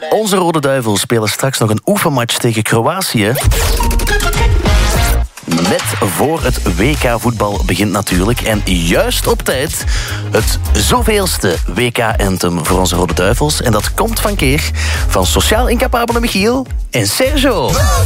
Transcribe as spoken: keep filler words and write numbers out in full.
Onze Rode Duivels spelen straks nog een oefenmatch tegen Kroatië. Net voor het W K voetbal begint natuurlijk. En juist op tijd het zoveelste W K-anthem voor onze Rode Duivels. En dat komt van keer van sociaal incapabele Michiel en Sergio.